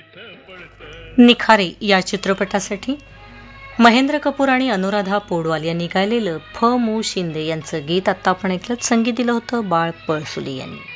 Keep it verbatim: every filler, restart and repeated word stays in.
निखारे या चित्रपटासाठी महेंद्र कपूर आणि अनुराधा पौडवाल यांनी गायलेलं फ मु शिंदे यांचं गीत आत्ता आपण ऐकलं. संगीत दिलं होतं बाळ पळसुले यांनी.